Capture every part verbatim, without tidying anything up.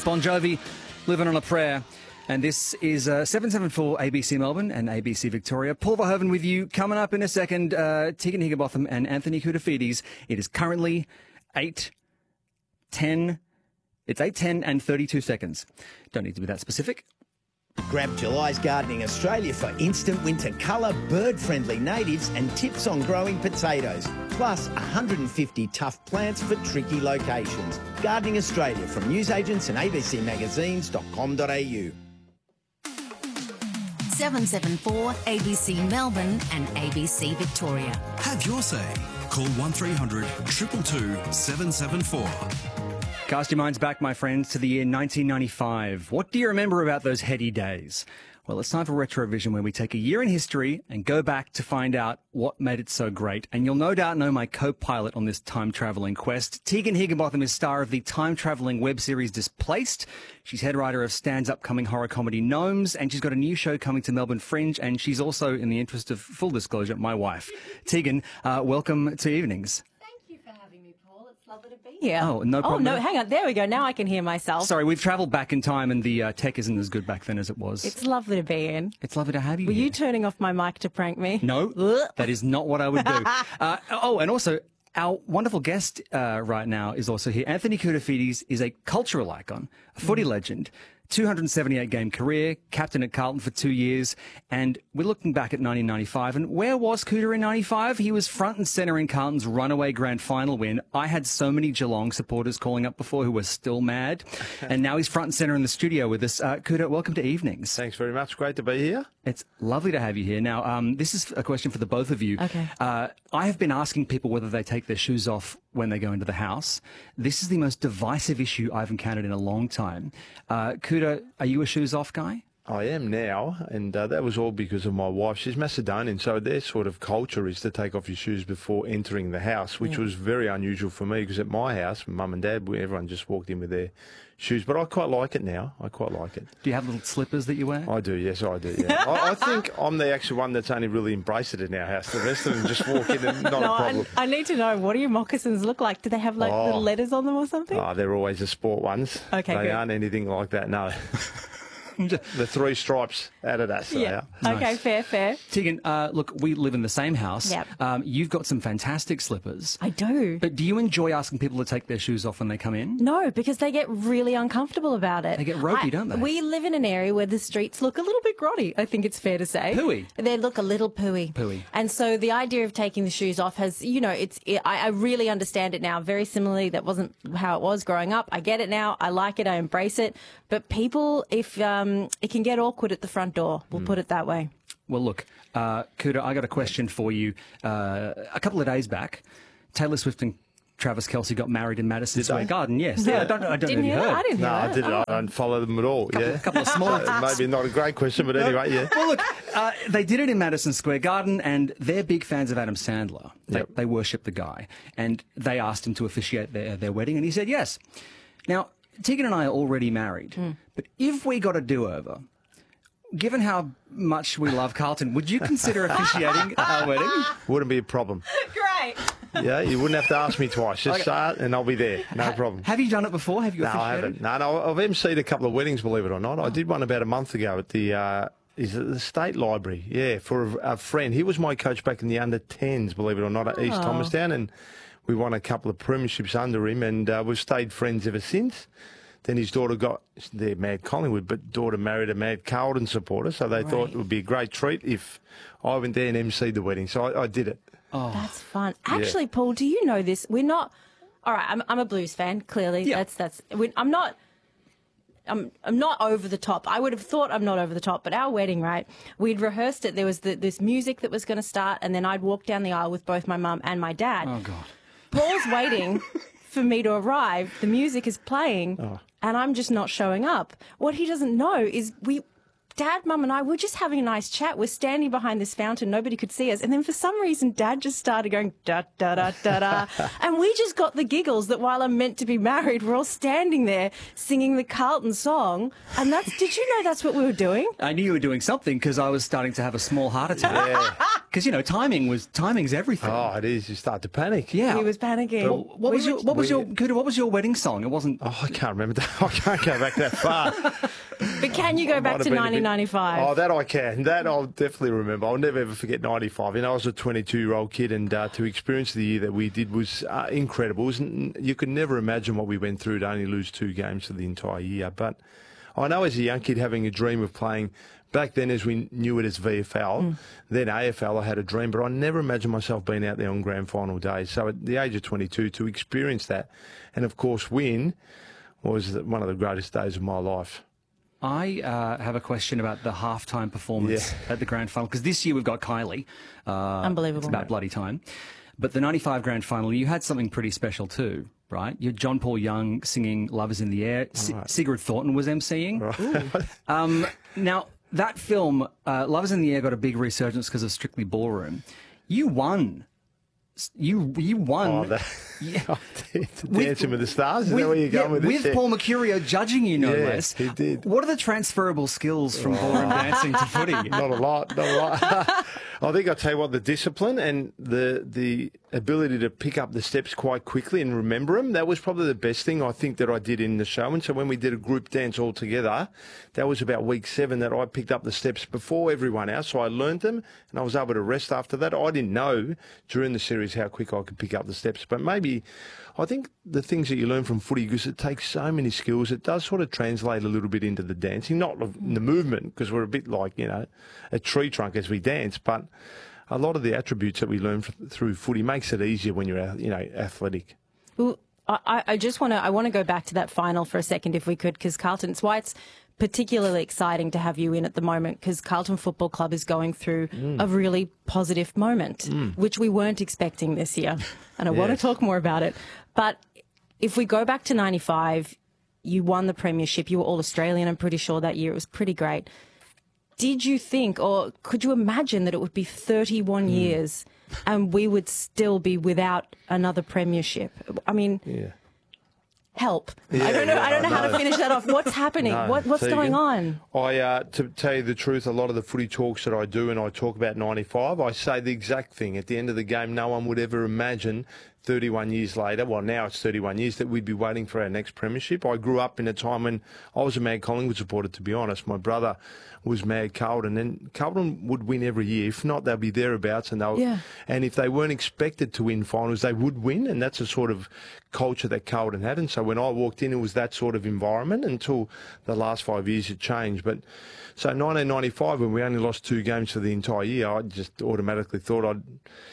Bon Jovi, Living on a Prayer. And this is uh, seven seven four A B C Melbourne and A B C Victoria. Paul Verhoeven with you. Coming up in a second, uh, Tegan Higginbotham and Anthony Koutoufides. It is currently eight ten. It's eight ten and thirty-two seconds. Don't need to be that specific. Grab July's Gardening Australia for instant winter colour, bird-friendly natives and tips on growing potatoes. Plus one hundred fifty tough plants for tricky locations. Gardening Australia from newsagents and a b c magazines dot com dot a u. seven seven four A B C Melbourne and A B C Victoria. Have your say. Call one three hundred two two two seven seven four. Cast your minds back, my friends, to the year nineteen ninety-five. What do you remember about those heady days? Well, it's time for Retrovision, where we take a year in history and go back to find out what made it so great. And you'll no doubt know my co-pilot on this time-travelling quest. Tegan Higginbotham is star of the time-travelling web series Displaced. She's head writer of Stan's upcoming horror comedy Gnomes, and she's got a new show coming to Melbourne Fringe, and she's also, in the interest of full disclosure, my wife. Tegan, uh, welcome to Evenings. Yeah. Oh, no problem. Oh, no, hang on. There we go. Now I can hear myself. Sorry, we've travelled back in time and the uh, tech isn't as good back then as it was. It's lovely to be in. It's lovely to have you Were here. you turning off my mic to prank me? No, that is not what I would do. uh, oh, and also, our wonderful guest uh, right now is also here. Anthony Koutoufides is a cultural icon, a footy mm. legend, two hundred seventy-eight game career, captain at Carlton for two years, and we're looking back at nineteen ninety-five. And where was Cooter in ninety-five? He was front and centre in Carlton's runaway grand final win. I had so many Geelong supporters calling up before who were still mad, and now he's front and centre in the studio with us. Uh, Cooter, welcome to Evenings. Thanks very much. Great to be here. It's lovely to have you here. Now, um, this is a question for the both of you. Okay. Uh, I have been asking people whether they take their shoes off when they go into the house. This is the most divisive issue I've encountered in a long time. Uh, Cooter, are you a shoes off guy? I am now, and uh, that was all because of my wife. She's Macedonian, so their sort of culture is to take off your shoes before entering the house, which yeah. was very unusual for me because at my house, mum and dad, everyone just walked in with their shoes. But I quite like it now. I quite like it. Do you have little slippers that you wear? I do, yes, I do. Yeah. I, I think I'm the actual one that's only really embraced it in our house. The rest of them just walk in and not no, a problem. I, I need to know, what do your moccasins look like? Do they have like oh. little letters on them or something? Oh, they're always the sport ones. Okay, They good. aren't anything like that, no. The three stripes Adidas. Yeah. Nice. Okay, fair, fair. Tegan, uh, look, we live in the same house. Yep. Um, you've got some fantastic slippers. I do. But do you enjoy asking people to take their shoes off when they come in? No, because they get really uncomfortable about it. They get ropey, I, don't they? We live in an area where the streets look a little bit grotty, I think it's fair to say. Pooey. They look a little pooey. Pooey. And so the idea of taking the shoes off has, you know, it's. It, I, I really understand it now. Very similarly, that wasn't how it was growing up. I get it now. I like it. I embrace it. But people, if um, it can get awkward at the front door, we'll mm. put it that way. Well, look, uh, Cooter, I got a question for you. Uh, a couple of days back, Taylor Swift and Travis Kelce got married in Madison Did Square they? Garden. Yes. Yeah, I don't, I don't Didn't know if you hear heard. that? I didn't No, hear I that. didn't. Oh. I don't follow them at all. Couple, yeah, couple of small. So maybe not a great question, but anyway, yeah. Well, look, uh, they did it in Madison Square Garden, and they're big fans of Adam Sandler. They, Yep. they worship the guy, and they asked him to officiate their, their wedding, and he said yes. Now, Tegan and I are already married, Mm. but if we got a do-over, given how much we love Carlton, would you consider officiating our wedding? Wouldn't be a problem. Great. Yeah, you wouldn't have to ask me twice. Just Okay. say it and I'll be there. No problem. Have you done it before? Have you No, officiated? I haven't. No, no, I've emceed a couple of weddings, believe it or not. I did one about a month ago at the uh, is it the State Library. Yeah, for a, a friend. He was my coach back in the under tens, believe it or not, at East Oh. Thomastown, and we won a couple of premierships under him, and uh, we've stayed friends ever since. Then his daughter got, they're mad Collingwood, but daughter married a mad Carlton supporter, so they thought it would be a great treat if I went there and emceed the wedding. So I, I did it. Oh. That's fun. Actually, Paul, do you know this? We're not. All right, I'm, I'm a blues fan. Clearly, Yeah. that's that's. we I'm not. I'm I'm not over the top. I would have thought I'm not over the top, but our wedding, right? We'd rehearsed it. There was the, this music that was going to start, and then I'd walk down the aisle with both my mum and my dad. Oh, God. Paul's waiting for me to arrive. The music is playing, Oh. and I'm just not showing up. What he doesn't know is we. Dad, Mum and I were just having a nice chat. We're standing behind this fountain. Nobody could see us. And then for some reason, Dad just started going, da, da, da, da, da. And we just got the giggles that while I'm meant to be married, we're all standing there singing the Carlton song. And that's, did you know that's what we were doing? I knew you were doing something because I was starting to have a small heart attack. Because, you know, timing was, timing's everything. Oh, it is. You start to panic. Yeah. He was panicking. What, what was We your, were- what was we- your, Cooter, what was your wedding song? It wasn't... Oh, I can't remember that. I can't go back that far. But can you go back Might have to been a bit- nineteen ninety-five? Oh, that I can. That I'll definitely remember. I'll never ever forget ninety-five. You know, I was a twenty-two-year-old kid, and uh, to experience the year that we did was uh, incredible. It was, you could never imagine what we went through to only lose two games for the entire year. But I know as a young kid having a dream of playing, back then as we knew it as V F L, mm. then A F L, I had a dream, but I never imagined myself being out there on grand final days. So at the age of twenty-two, to experience that and, of course, win was one of the greatest days of my life. I uh, have a question about the halftime performance Yeah. at the grand final, because this year we've got Kylie. Uh, Unbelievable. It's about bloody time. But the ninety-five grand final, you had something pretty special too, right? You had John Paul Young singing Love is in the Air. S- Right. Sigrid Thornton was emceeing. Right. um, now, that film, uh, Love is in the Air, got a big resurgence because of Strictly Ballroom. You won. You you won. Oh, that, Yeah. oh, Dancing with the Stars? Is that where you're yeah, going with this? with Paul Mercurio judging you, no Yeah, less. he did. What are the transferable skills from ballroom dancing to footy? Not a lot, not a lot. I think I'll tell you what, the discipline and the the ability to pick up the steps quite quickly and remember them, that was probably the best thing I think that I did in the show. And so when we did a group dance all together, that was about week seven that I picked up the steps before everyone else. So I learned them and I was able to rest after that. I didn't know during the series how quick I could pick up the steps, but maybe I think the things that you learn from footy, because it takes so many skills, it does sort of translate a little bit into the dancing, not in the movement, because we're a bit like, you know, a tree trunk as we dance, but a lot of the attributes that we learn f- through footy makes it easier when you're, you know, athletic. Well, I, I just want to I want to go back to that final for a second, if we could, because Carlton, it's why it's particularly exciting to have you in at the moment, because Carlton Football Club is going through mm. a really positive moment, mm. which we weren't expecting this year. And I yes. want to talk more about it. But if we go back to ninety-five, you won the premiership. You were All-Australian, I'm pretty sure, that year. It was pretty great. Did you think, or could you imagine that it would be thirty-one mm. years and we would still be without another premiership? I mean... Yeah. Help. Yeah, I don't know. yeah, I don't know no. how to finish that off. What's happening? No. What, what's So going you- on? I, uh, to tell you the truth, a lot of the footy talks that I do, and I talk about ninety-five, I say the exact thing. At the end of the game, no one would ever imagine thirty-one years later, well, now it's thirty-one years, that we'd be waiting for our next premiership. I grew up in a time when I was a mad Collingwood supporter, to be honest. My brother was mad Carlton, and Carlton would win every year. If not, they'll be thereabouts. And they'll, Yeah. and if they weren't expected to win finals, they would win, and that's a sort of culture that Carlton had. And so when I walked in, it was that sort of environment until the last five years it changed. But so nineteen ninety-five, when we only lost two games for the entire year, I just automatically thought I'd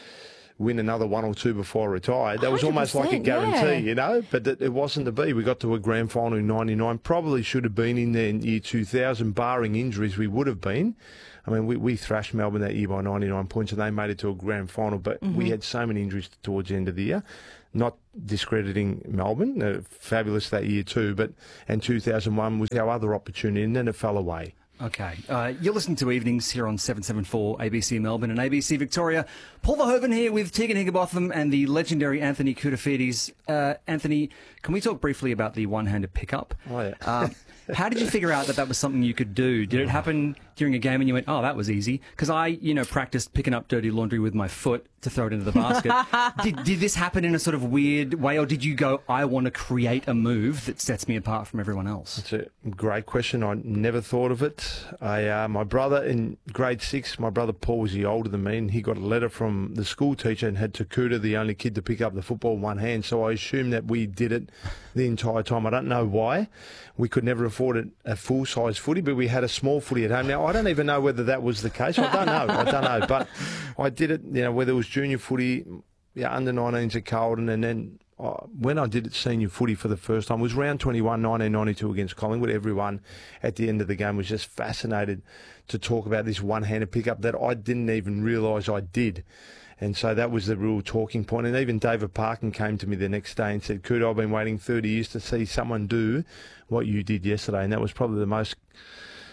win another one or two before I retired. That was almost like a one hundred percent, guarantee, yeah. you know, but it, it wasn't to be. We got to a grand final in ninety-nine, probably should have been in there in year two thousand, barring injuries, we would have been. I mean, we, we thrashed Melbourne that year by ninety-nine points and they made it to a grand final, but Mm-hmm. we had so many injuries towards the end of the year. Not discrediting Melbourne, uh, fabulous that year too, but and two thousand one was our other opportunity, and then it fell away. Okay. Uh, you're listening to Evenings here on seven seventy-four A B C Melbourne and A B C Victoria. Paul Verhoeven here with Tegan Higginbotham and the legendary Anthony Koutoufides. Uh, Anthony, can we talk briefly about the one-handed pickup? Oh, yeah. Uh, how did you figure out that that was something you could do? Did it happen during a game and you went, oh, that was easy? Because I, you know, practiced picking up dirty laundry with my foot to throw it into the basket. did, did this happen in a sort of weird way, or did you go, I want to create a move that sets me apart from everyone else? It's a great question. I never thought of it. I, uh, my brother in grade six, my brother Paul was the older than me, and he got a letter from the school teacher and had Takuta, the only kid to pick up the football in one hand. So I assumed that we did it the entire time. I don't know why. We could never afford a, a full-size footy, but we had a small footy at home. Now, I don't even know whether that was the case. I don't know. I don't know. But I did it, you know, whether it was junior footy, yeah, under nineteens at Carlton, and then uh, when I did it senior footy for the first time, it was round twenty-one, nineteen ninety-two against Collingwood. Everyone at the end of the game was just fascinated to talk about this one-handed pickup that I didn't even realise I did. And so that was the real talking point. And even David Parkin came to me the next day and said, Coot, I've been waiting thirty years to see someone do what you did yesterday. And that was probably the most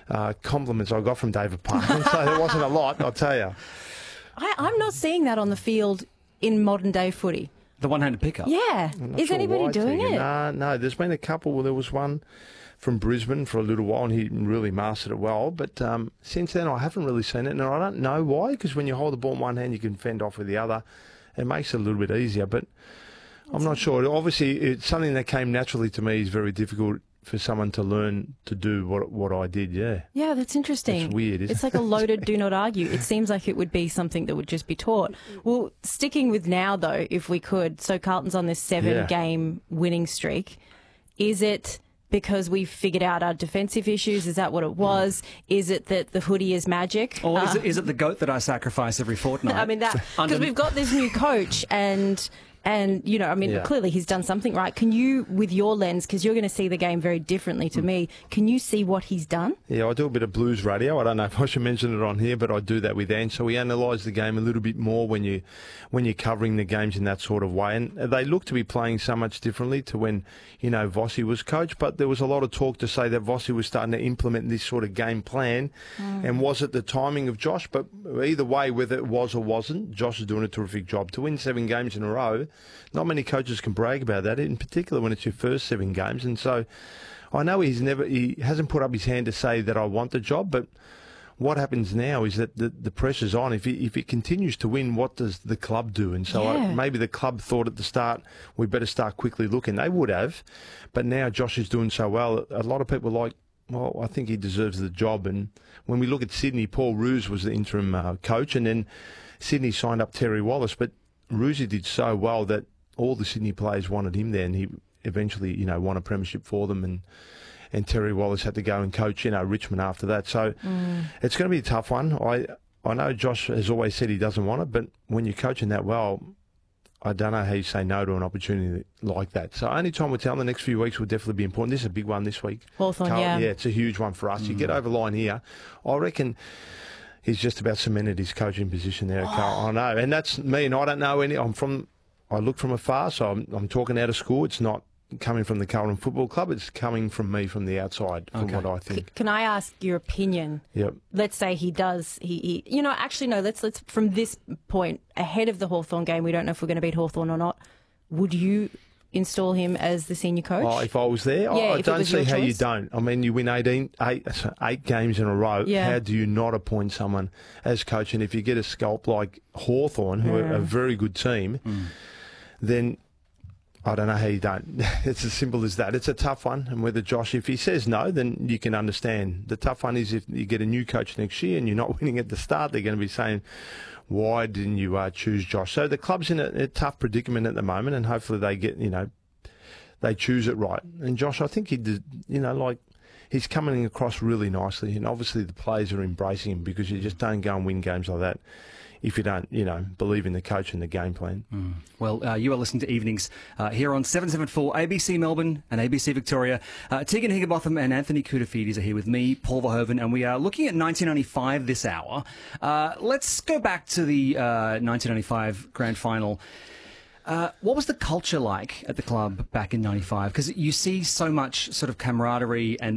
uh, compliments I got from David Parkin, so there wasn't a lot, I'll tell you. I, I'm not seeing that on the field in modern day footy. The one-handed pickup. Yeah. Is Sure anybody why, doing Tegan. it? No, no. There's been a couple. Well, there was one from Brisbane for a little while, and he really mastered it well. But um, since then, I haven't really seen it, and I don't know why. Because when you hold the ball in one hand, you can fend off with the other. It makes it a little bit easier, but I'm not sure. Obviously, it's something that came naturally to me. Is very difficult for someone to learn to do what what I did. Yeah. Yeah, that's interesting. It's weird, isn't It's like a loaded do not argue. It seems like it would be something that would just be taught. Well, sticking with now, though, if we could. So Carlton's on this seven-game winning streak. Is it because we've figured out our defensive issues? Is that what it was? Is it that the hoodie is magic? Or is, Uh, it, is it the goat that I sacrifice every fortnight? I mean, that because Under- we've got this new coach and... And, you know, I mean, Yeah. clearly he's done something right. Can you, with your lens, because you're going to see the game very differently to me, can you see what he's done? Yeah, I do a bit of blues radio. I don't know if I should mention it on here, but I do that with Anne. So we analyse the game a little bit more when you when you're covering the games in that sort of way. And they look to be playing so much differently to when, you know, Vossi was coach. But there was a lot of talk to say that Vossi was starting to implement this sort of game plan. Mm. And was it the timing of Josh? But either way, whether it was or wasn't, Josh is doing a terrific job. To win seven games in a row, not many coaches can brag about that, in particular when it's your first seven games. And so I know he's never, he hasn't put up his hand to say that I want the job, but what happens now is that the, the pressure's on. If he, if he continues to win, what does the club do? And so Yeah. I, maybe the club thought at the start, we better start quickly looking. They would have, but now Josh is doing so well. A lot of people are like, well, I think he deserves the job. And when we look at Sydney, Paul Roos was the interim uh, coach, and then Sydney signed up Terry Wallace, but Roosy did so well that all the Sydney players wanted him there, and he eventually, you know, won a premiership for them, and and Terry Wallace had to go and coach, you know, Richmond after that. So mm. it's going to be a tough one. I I know Josh has always said he doesn't want it, but when you're coaching that well, I don't know how you say no to an opportunity like that. So only time will tell. The next few weeks will definitely be important. This is a big one this week. Hawthorn, Carl, yeah. Yeah, it's a huge one for us. Mm. You get over the line here, I reckon he's just about cemented his coaching position there at oh. Carl. I know, and that's me, and I don't know any. I'm from... I look from afar, so I'm, I'm talking out of school. It's not coming from the Carlton Football Club. It's coming from me from the outside, from Okay. what I think. C- can I ask your opinion? Yep. Let's say he does. He, he, you know, actually, no. Let's let's from this point ahead of the Hawthorn game. We don't know if we're going to beat Hawthorn or not. Would you install him as the senior coach? Oh, if I was there, Yeah, I, I if it don't was see your how you choice. don't. I mean, you win eighteen, eight, eight games in a row. Yeah. How do you not appoint someone as coach? And if you get a scalp like Hawthorn, who Mm. are a very good team, Mm. then I don't know how you don't. It's as simple as that. It's a tough one. And whether Josh, if he says no, then you can understand. The tough one is if you get a new coach next year and you're not winning at the start, they're going to be saying, why didn't you uh, choose Josh? So the club's in a, a tough predicament at the moment, and hopefully they get, you know, they choose it right. And Josh, I think he did, you know, like, he's coming across really nicely. And obviously the players are embracing him, because you just don't go and win games like that if you don't, you know, believe in the coach and the game plan. Mm. Well, uh, you are listening to Evenings uh, here on seven seventy-four A B C Melbourne and A B C Victoria. Uh, Tegan Higginbotham and Anthony Koutafidis are here with me, Paul Verhoeven, and we are looking at nineteen ninety-five this hour. Uh, let's go back to the uh, nineteen ninety-five Grand Final. Uh, what was the culture like at the club back in ninety-five? Because you see so much sort of camaraderie and